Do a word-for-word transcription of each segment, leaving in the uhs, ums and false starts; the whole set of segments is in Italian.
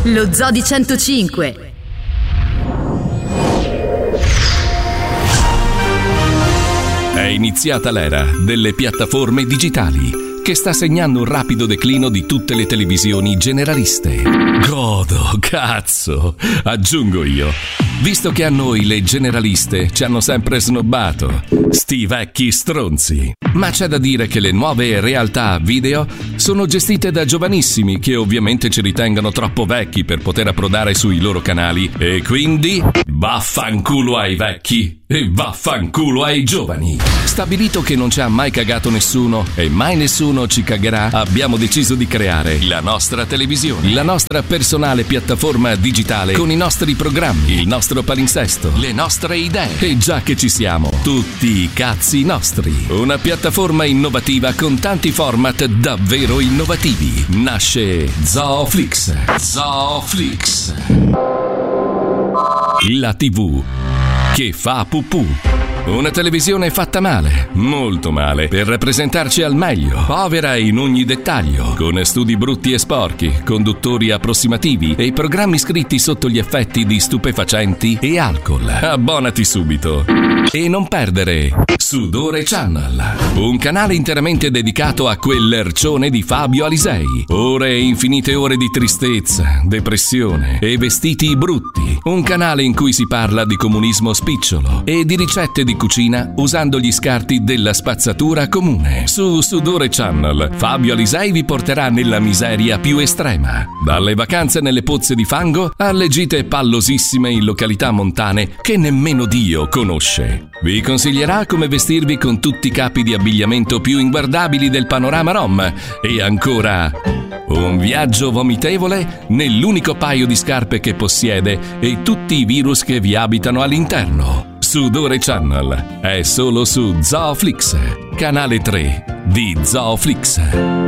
Lo Zoo di centocinque. È iniziata l'era delle piattaforme digitali, che sta segnando un rapido declino di tutte le televisioni generaliste. Godo, cazzo, aggiungo io. Visto che a noi le generaliste ci hanno sempre snobbato, sti vecchi stronzi. Ma c'è da dire che le nuove realtà video sono gestite da giovanissimi che ovviamente ci ritengono troppo vecchi per poter approdare sui loro canali. E quindi vaffanculo ai vecchi e vaffanculo ai giovani. Stabilito che non ci ha mai cagato nessuno e mai nessuno ci cagherà, abbiamo deciso di creare la nostra televisione, la nostra personale piattaforma digitale con i nostri programmi, il nostro palinsesto, le nostre idee. E già che ci siamo, tutti i cazzi nostri. Una piattaforma innovativa con tanti format davvero innovativi. Nasce Zooflix. Zooflix. La tivù che fa pupù. Una televisione fatta male, molto male, per rappresentarci al meglio, povera in ogni dettaglio, con studi brutti e sporchi, conduttori approssimativi e programmi scritti sotto gli effetti di stupefacenti e alcol. Abbonati subito. E non perdere Sudore Channel, un canale interamente dedicato a quell'ercione di Fabio Alisei. Ore e infinite ore di tristezza, depressione e vestiti brutti. Un canale in cui si parla di comunismo spicciolo e di ricette di cucina usando gli scarti della spazzatura comune. Su Sudore Channel, Fabio Alisei vi porterà nella miseria più estrema, dalle vacanze nelle pozze di fango alle gite pallosissime in località montane che nemmeno Dio conosce. Vi consiglierà come vestirvi con tutti i capi di abbigliamento più inguardabili del panorama rom e ancora un viaggio vomitevole nell'unico paio di scarpe che possiede e tutti i virus che vi abitano all'interno. Sudore Channel è solo su Zooflix, canale tre di Zooflix.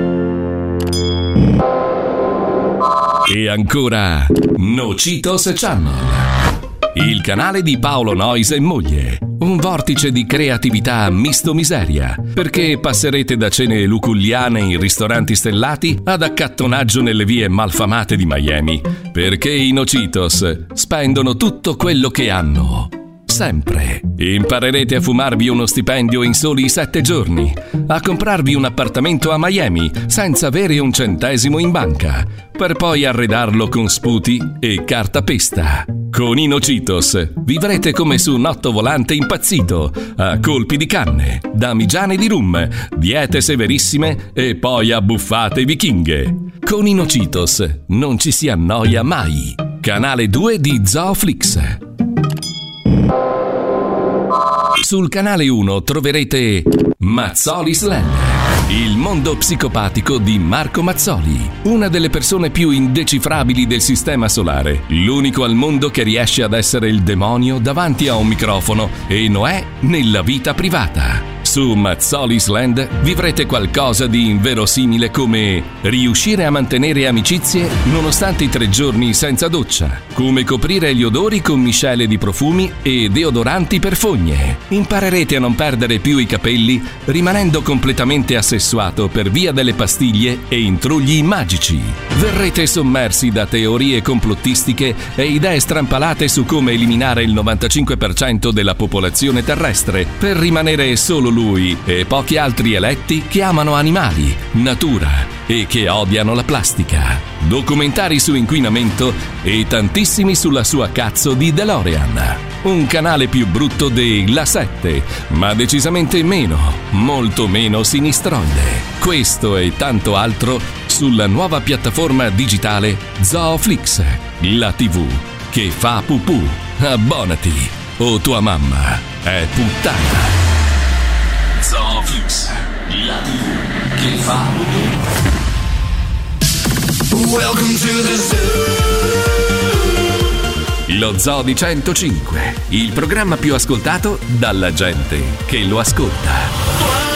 E ancora Nocitos Channel, il canale di Paolo Noyes e moglie. Un vortice di creatività misto miseria, perché passerete da cene luculliane in ristoranti stellati ad accattonaggio nelle vie malfamate di Miami, perché i Nocitos spendono tutto quello che hanno. Sempre. Imparerete a fumarvi uno stipendio in soli sette giorni, a comprarvi un appartamento a Miami senza avere un centesimo in banca, per poi arredarlo con sputi e cartapesta. Con i Nocitos vivrete come su un ottovolante impazzito, a colpi di canne, damigiane di rum, diete severissime e poi abbuffate vichinghe. Con i Nocitos non ci si annoia mai. Canale due di Zooflix. Sul canale uno troverete Mazzoli's Land, il mondo psicopatico di Marco Mazzoli, una delle persone più indecifrabili del sistema solare, l'unico al mondo che riesce ad essere il demonio davanti a un microfono e Noè nella vita privata. Su Mazzoli's Land vivrete qualcosa di inverosimile come riuscire a mantenere amicizie nonostante i tre giorni senza doccia, come coprire gli odori con miscele di profumi e deodoranti per fogne. Imparerete a non perdere più i capelli rimanendo completamente assessuato per via delle pastiglie e intrugli magici. Verrete sommersi da teorie complottistiche e idee strampalate su come eliminare il novantacinque per cento della popolazione terrestre per rimanere solo lui e pochi altri eletti che amano animali, natura e che odiano la plastica. Documentari su inquinamento e tantissimi sulla sua cazzo di DeLorean. Un canale più brutto della sette, ma decisamente meno, molto meno sinistroide. Questo e tanto altro sulla nuova piattaforma digitale Zooflix, la tivù che fa pupù. Abbonati o tua mamma è puttana. Zooflix, la tivù che fa pupù. Welcome to the zoo. Lo Zoo di centocinque, il programma più ascoltato dalla gente che lo ascolta.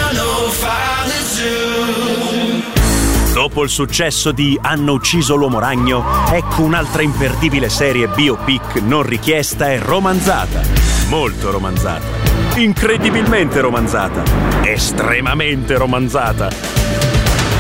Dopo il successo di Hanno ucciso l'uomo ragno, ecco un'altra imperdibile serie biopic non richiesta e romanzata. Molto romanzata. Incredibilmente romanzata. Estremamente romanzata.